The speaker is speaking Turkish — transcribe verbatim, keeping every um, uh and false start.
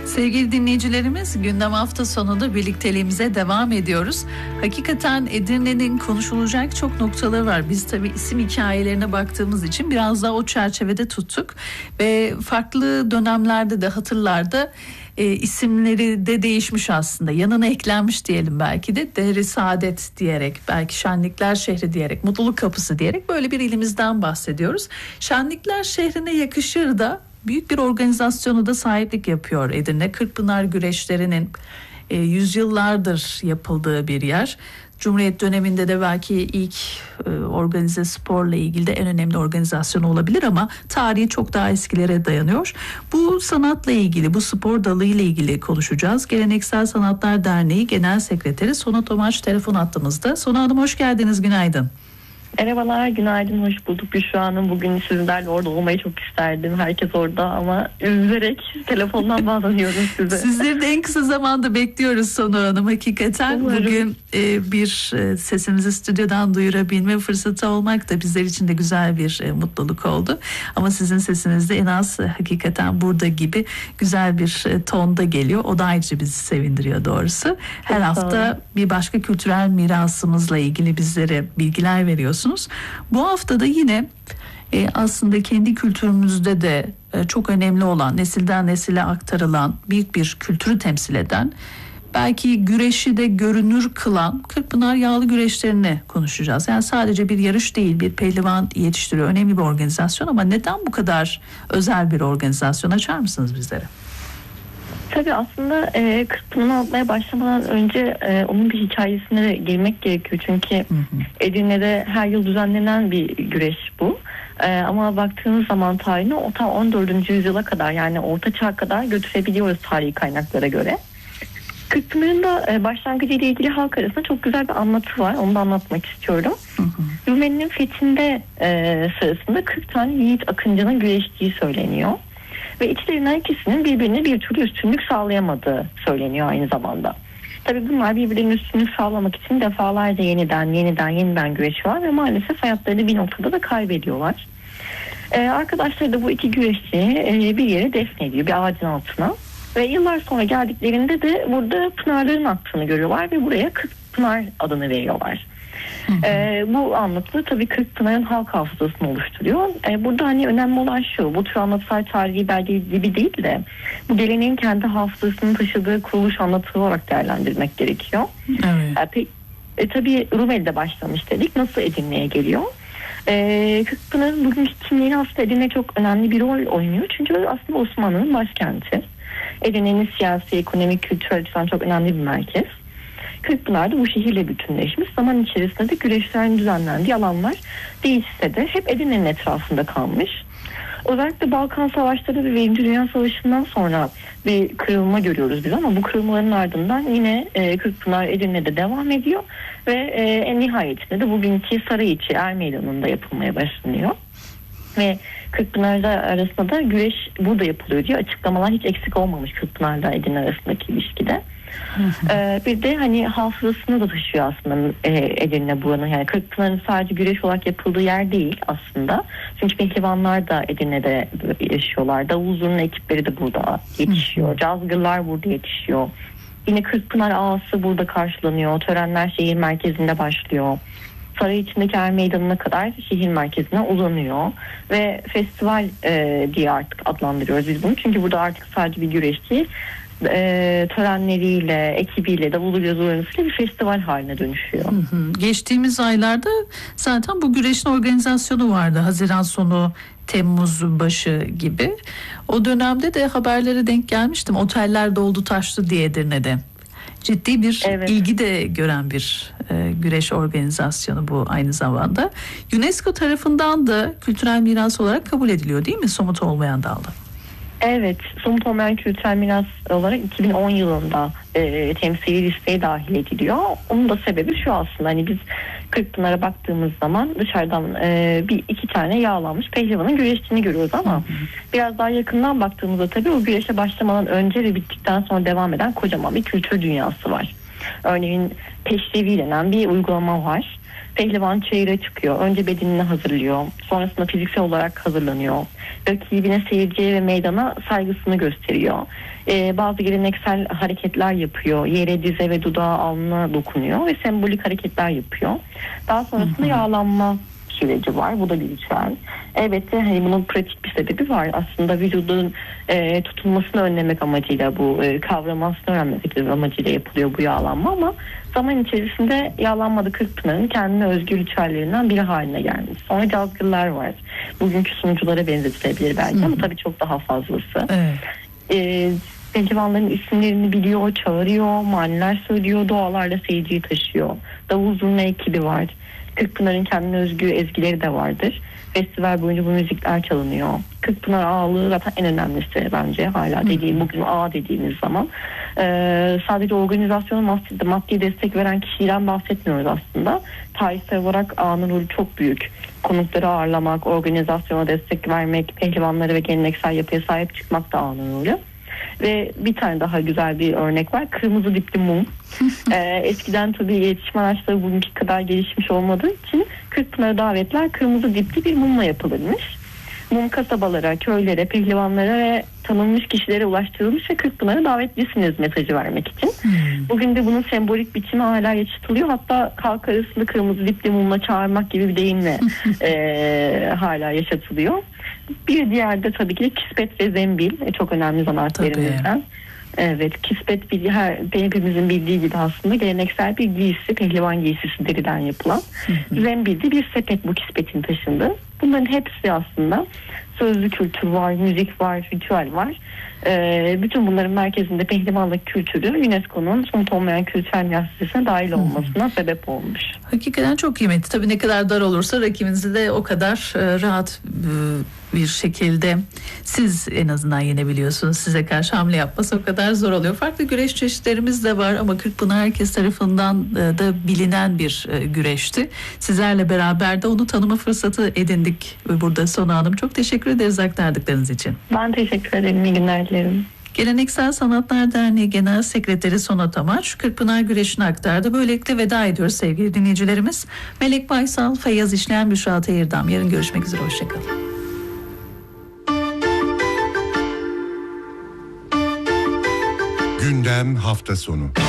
Sevgili dinleyicilerimiz, gündem hafta sonunda birlikteliğimize devam ediyoruz. Hakikaten Edirne'nin konuşulacak çok noktaları var. Biz tabii isim hikayelerine baktığımız için biraz daha o çerçevede tuttuk. Ve farklı dönemlerde de hatırlarda e, isimleri de değişmiş aslında. Yanına eklenmiş diyelim belki de. Dehri Saadet diyerek, belki Şenlikler Şehri diyerek, Mutluluk Kapısı diyerek böyle bir ilimizden bahsediyoruz. Şenlikler Şehri'ne yakışır da büyük bir organizasyonu da sahiplik yapıyor Edirne. Kırkpınar güreşlerinin e, yüzyıllardır yapıldığı bir yer. Cumhuriyet döneminde de belki ilk e, organize sporla ilgili de en önemli organizasyon olabilir ama tarihi çok daha eskilere dayanıyor. Bu sanatla ilgili, bu spor dalı ile ilgili konuşacağız. Geleneksel Sanatlar Derneği Genel Sekreteri Sona Tomaç telefon hattımızda. Sona Hanım, hoş geldiniz, günaydın. Merhabalar, günaydın, hoş bulduk Büşra Hanım. Bugün sizlerle orada olmayı çok isterdim. Herkes orada ama üzülerek telefondan bağlanıyorum size. Sizleri de en kısa zamanda bekliyoruz Sona Hanım. Hakikaten umarım. Bugün e, bir e, sesimizi stüdyodan duyurabilme fırsatı olmak da bizler için de güzel bir e, mutluluk oldu. Ama sizin sesiniz de en az e, hakikaten burada gibi güzel bir e, tonda geliyor. O da ayrıca bizi sevindiriyor doğrusu. Her çok hafta bir başka kültürel mirasımızla ilgili bizlere bilgiler veriyorsunuz. Bu hafta da yine e, aslında kendi kültürümüzde de e, çok önemli olan, nesilden nesile aktarılan, büyük bir kültürü temsil eden, belki güreşi de görünür kılan Kırkpınar Yağlı Güreşlerini konuşacağız. Yani sadece bir yarış değil, bir pehlivan yetiştiriyor, önemli bir organizasyon ama neden bu kadar özel bir organizasyon, açar mısınız bizlere? Tabii aslında e, Kırkpınar'ı anlatmaya başlamadan önce e, onun bir hikayesine de girmek gerekiyor. Çünkü hı hı. Edirne'de her yıl düzenlenen bir güreş bu. E, ama baktığınız zaman tarihine o tam on dördüncü yüzyıla kadar, yani Orta Çağ'a kadar götürebiliyoruz tarihi kaynaklara göre. Kırkpınar'ın da e, başlangıcı ile ilgili halk arasında çok güzel bir anlatı var. Onu da anlatmak istiyorum. Hı hı. Rumeli'nin fethinde e, sırasında kırk tane yiğit akıncının güreştiği söyleniyor. Ve içlerinden ikisinin birbirine bir türlü üstünlük sağlayamadığı söyleniyor aynı zamanda. Tabii bunlar birbirlerine üstünlük sağlamak için defalarca yeniden yeniden yeniden güreşiyorlar ve maalesef hayatlarını bir noktada da kaybediyorlar. Ee, arkadaşları da bu iki güreşçiyi e, bir yere defnediyor, bir ağacın altına. Ve yıllar sonra geldiklerinde de burada pınarların aktığını görüyorlar ve buraya Kırkpınar adını veriyorlar. Ee, bu anlatı tabii Kırkpınar'ın halk hafızasını oluşturuyor. Ee, burada hani önemli olan şu, bu tür anlatısal tarihi belge gibi değil de bu geleneğin kendi hafızasını taşıdığı kuruluş anlatısı olarak değerlendirmek gerekiyor. Evet. Ee, pe- e, tabii Rumeli'de başlamış dedik. Nasıl Edirne'ye geliyor? Ee, Kırkpınar'ın bugünkü kimliğini aslında Edirne çok önemli bir rol oynuyor. Çünkü aslında Osmanlı'nın başkenti. Edirne'nin siyasi, ekonomik, kültürel açıdan çok önemli bir merkez. Kırkpınar'da bu şehirle bütünleşmiş. Zaman içerisinde de güreşlerin düzenlendiği alanlar değişse de hep Edirne'nin etrafında kalmış. Özellikle Balkan Savaşları ve Birinci Dünya Savaşı'ndan sonra bir kırılma görüyoruz biz ama bu kırılmaların ardından yine e, Kırkpınar Edirne'de devam ediyor ve e, en nihayetinde de bugünkü Sarıyiçi Er Meydanı'nda yapılmaya başlanıyor. Ve Kırkpınar'da arasında da güreş burada yapılıyor diye açıklamalar hiç eksik olmamış Kırkpınar'da Edirne arasındaki ilişkide. Hı hı. Ee, bir de hani hafızasını da taşıyor aslında e, Edirne buranın. Yani Kırkpınar'ın sadece güreş olarak yapıldığı yer değil aslında. Çünkü pehlivanlar da Edirne'de yaşıyorlar. Davul zurna ekipleri de burada yetişiyor. Hı hı. Cazgırlar burada yetişiyor. Yine Kırkpınar ağası burada karşılanıyor. Törenler şehir merkezinde başlıyor. Saray içindeki Er Meydanı'na kadar şehir merkezine uzanıyor ve festival e, diye artık adlandırıyoruz biz bunu. Çünkü burada artık sadece bir güreş değil, e, törenleriyle, ekibiyle, davulu zurnasıyla bir festival haline dönüşüyor. Hı hı. Geçtiğimiz aylarda zaten bu güreşin organizasyonu vardı. Haziran sonu, Temmuz başı gibi. O dönemde de haberlere denk gelmiştim. Oteller doldu taştı diye Edirne'de. Ciddi bir evet. ilgi de gören bir e, güreş organizasyonu bu aynı zamanda. UNESCO tarafından da kültürel miras olarak kabul ediliyor değil mi? Somut olmayan dalda. Evet, somut olmayan kültürel miras olarak iki bin on yılında e, temsili listeye dahil ediliyor. Onun da sebebi şu aslında, hani biz Kırkpınar'a baktığımız zaman dışarıdan e, bir iki tane yağlanmış pehlivanın güreştiğini görüyoruz ama hı hı. biraz daha yakından baktığımızda tabii o güreşe başlamadan önce ve bittikten sonra devam eden kocaman bir kültür dünyası var. Örneğin peşrevi denen bir uygulama var. Pehlivan çayıra çıkıyor. Önce bedenini hazırlıyor. Sonrasında fiziksel olarak hazırlanıyor. Rakibine, seyirciye ve meydana saygısını gösteriyor. Ee, bazı geleneksel hareketler yapıyor. Yere, dize ve dudağa, alnına dokunuyor ve sembolik hareketler yapıyor. Daha sonrasında hı hı. yağlanma süreci var. Bu da bir ritüel. Elbette hani bunun pratik bir sebebi var. Aslında vücudun e, tutulmasını önlemek amacıyla, bu e, kavramasını öğrenmek amacıyla yapılıyor bu yağlanma, ama zaman içerisinde yağlanmada Kırkpınar'ın kendine özgü ritüellerinden biri haline gelmiş. Sonra cazgırlar var. Bugünkü sunuculara benzetilebilir belki, ama tabii çok daha fazlası. Evet. E, Pehlivanların isimlerini biliyor, çağırıyor, maniler söylüyor, dualarla seyirciyi taşıyor. Davul zurna ekibi var. Kırkpınar'ın kendine özgü ezgileri de vardır. Festival boyunca bu müzikler çalınıyor. Kırkpınar ağalığı zaten en önemlisi bence hala dediğim, bugün ağa dediğimiz zaman. Ee, sadece organizasyona maddi, maddi destek veren kişiden bahsetmiyoruz aslında. Tarihsel olarak ağanın rolü çok büyük. Konukları ağırlamak, organizasyona destek vermek, pehlivanlara ve geleneksel yapıya sahip çıkmak da ağanın rolü. Ve bir tane daha güzel bir örnek var. Kırmızı dipli mum. ee, eskiden tabii iletişim araçları bugünkü kadar gelişmiş olmadığı için Kırkpınar davetler kırmızı dipli bir mumla yapılırmış. Mum kasabalara, köylere, pehlivanlara ve tanınmış kişilere ulaştırılmış ve Kırkpınar'a davetlisiniz mesajı vermek için. Hmm. Bugün de bunun sembolik biçimi hala yaşatılıyor. Hatta halk arasında kırmızı dipli mumla çağırmak gibi bir deyimle e, hala yaşatılıyor. Bir diğer de tabii ki kispet ve zembil. Çok önemli zanaatlerimizden. Evet, kispet bir, her, hepimizin bildiği gibi aslında geleneksel bir giysi, pehlivan giysisi deriden yapılan. Zembil de bir sepet bu kispetin taşındığı. Bunların hepsi aslında sözlü kültür var, müzik var, ritüel var. Ee, bütün bunların merkezinde pehlivanlık kültürü UNESCO'nun somut olmayan kültürel miras listesine dahil olmasına hmm. sebep olmuş. Hakikaten çok kıymetli. Tabii ne kadar dar olursa rakibinizi de o kadar e, rahat e, bir şekilde siz en azından yenebiliyorsunuz. Size karşı hamle yapması o kadar zor oluyor. Farklı güreş çeşitlerimiz de var ama Kırkpınar herkes tarafından e, da bilinen bir e, güreşti. Sizlerle beraber de onu tanıma fırsatı edindik burada Sona Hanım. Çok teşekkür ederiz aktardıklarınız için. Ben teşekkür ederim. İyi günler dilerim. Geleneksel Sanatlar Derneği Genel Sekreteri Sonat Amaç, Kırkpınar güreşini aktardı. Böylelikle veda ediyoruz sevgili dinleyicilerimiz. Melek Baysal, Feyyaz İşleyen, Büşra Teyirdam. Yarın görüşmek üzere. Hoşçakalın. Gündem hafta sonu.